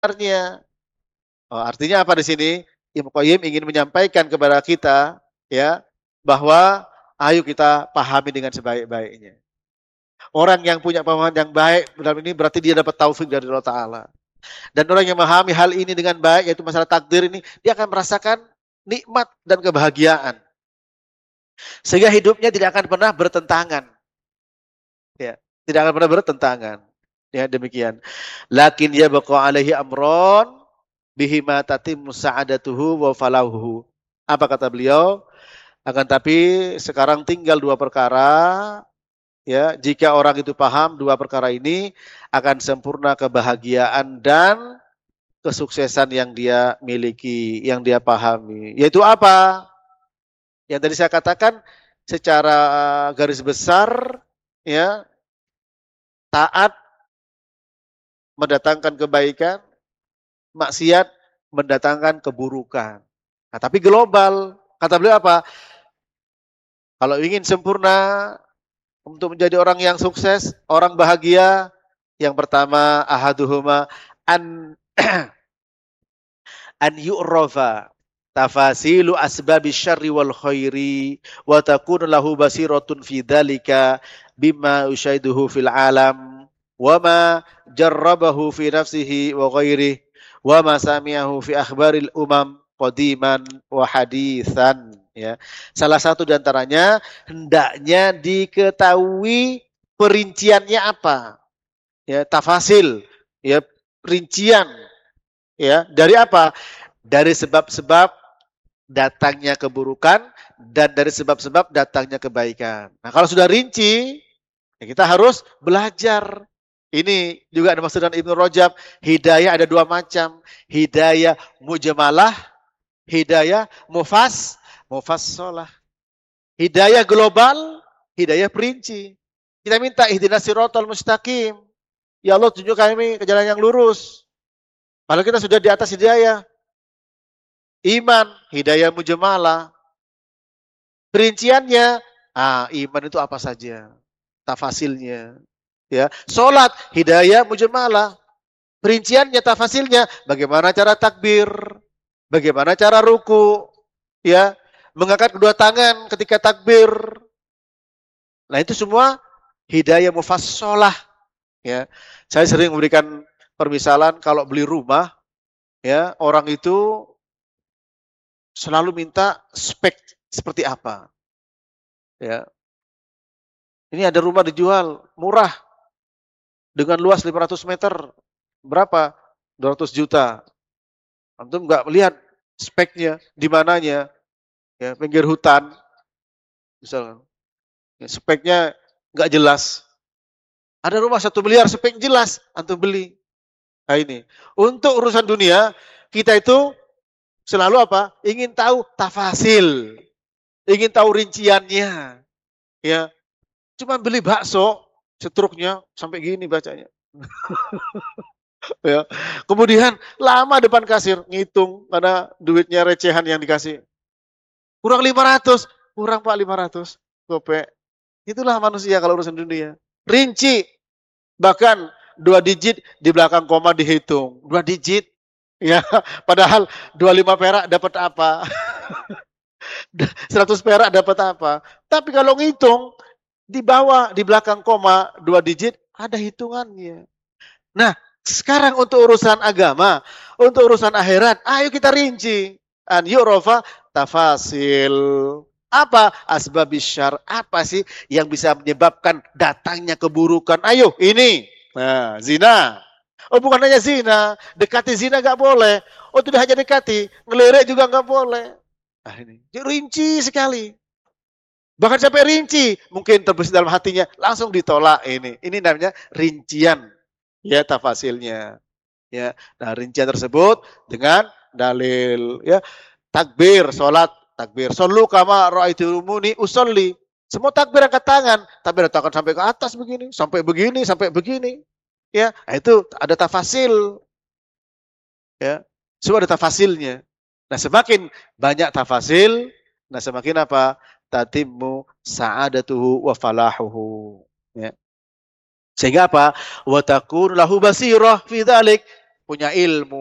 sebenarnya. Oh, artinya apa di sini? Ibnu Qayyim ingin menyampaikan kepada kita ya bahwa ayo kita pahami dengan sebaik-baiknya. Orang yang punya pemahaman yang baik dalam ini berarti dia dapat taufik dari Allah Ta'ala. Dan orang yang memahami hal ini dengan baik, yaitu masalah takdir ini, dia akan merasakan nikmat dan kebahagiaan. Sehingga hidupnya tidak akan pernah bertentangan. Ya, tidak akan pernah bertentangan. Ya, demikian. Lakin ya baqa alaihi amron bihima tatimmu sa'adatuhu wa falahuhu. Apa kata beliau? Akan tapi sekarang tinggal dua perkara. Ya, jika orang itu paham dua perkara ini, akan sempurna kebahagiaan dan kesuksesan yang dia miliki, yang dia pahami. Yaitu apa? Yang tadi saya katakan secara garis besar, ya, taat mendatangkan kebaikan, maksiat mendatangkan keburukan. Nah, tapi global, kata beliau apa? Kalau ingin sempurna untuk menjadi orang yang sukses, orang bahagia, yang pertama ahaduhuma an an yu'rafa tafasilu asbabi syarri wal khairi wa takunu lahu basiratun fi dzalika bima usaiduhu fil alam wa ma jarrabahu fi nafsihi wa ghairihi wa ma sami'ahu fi akhbaril umam qadiman wa haditsan. Ya. Salah satu di antaranya hendaknya diketahui perinciannya apa. Ya, tafasil, ya, rincian, ya, dari apa? Dari sebab-sebab datangnya keburukan dan dari sebab-sebab datangnya kebaikan. Nah, kalau sudah rinci, ya kita harus belajar. Ini juga ada maksud dengan Ibnu Rajab, hidayah ada dua macam, hidayah mujmalah, hidayah mufassalah. Hidayah global, hidayah perinci. Kita minta ihdinas siratal mustaqim. Ya Allah, tunjuk kami ke jalan yang lurus. Padahal kita sudah di atas hidayah. Iman, hidayah mujmalah. Perinciannya, iman itu apa saja? Tafasilnya. Ya, salat, hidayah mujmalah. Perinciannya, tafasilnya, bagaimana cara takbir, bagaimana cara ruku, ya, mengangkat kedua tangan ketika takbir. Nah, itu semua hidayah mufassalah. Ya, saya sering memberikan permisalan kalau beli rumah, ya, orang itu selalu minta spek seperti apa. Ya, ini ada rumah dijual murah dengan luas 500 meter, berapa? 200 juta. Antum nggak melihat speknya di mananya, ya, pinggir hutan, misalnya, ya, speknya nggak jelas. Ada rumah 1 miliar spek jelas, antum beli. Nah ini, untuk urusan dunia kita itu selalu apa? Ingin tahu tafasil, ingin tahu rinciannya, ya. Cuma beli bakso, setruknya sampai gini bacanya. Ya. Kemudian lama depan kasir ngitung karena duitnya recehan yang dikasih. Kurang 500, kurang Pak 500 gopek. Itulah manusia kalau urusan dunia. Rinci, bahkan 2 digit di belakang koma dihitung. 2 digit, ya. Padahal 25 perak dapat apa? 100 perak dapat apa? Tapi kalau ngitung di bawah, di belakang koma 2 digit ada hitungannya. Nah, sekarang untuk urusan agama, untuk urusan akhirat, ayo kita rinci. An yu'rafa tafasil. Apa asbabis syarr? Apa sih yang bisa menyebabkan datangnya keburukan? Ayo, ini. Nah, zina. Oh, bukan hanya zina, dekati zina enggak boleh. Oh, tidak hanya dekati, ngelirik juga enggak boleh. Nah, ini rinci sekali. Bahkan sampai rinci, mungkin terbesit dalam hatinya, langsung ditolak ini. Ini namanya rincian. Ya, tafasilnya. Ya, nah rincian tersebut dengan dalil, ya. Takbir, salat, takbir. Shollu kama ra'aitumuni usolli. Semua takbir angkat tangan, tapi ada tangan sampai ke atas begini, sampai begini, sampai begini. Ya, nah, itu ada tafasil. Ya, semua ada tafasilnya. Nah, semakin banyak tafasil, nah semakin apa? Tatimmu sa'adatuhu wa falahuhu. Ya. Sehingga apa? Wa takun lahu basirah fi dzalik. punya ilmu.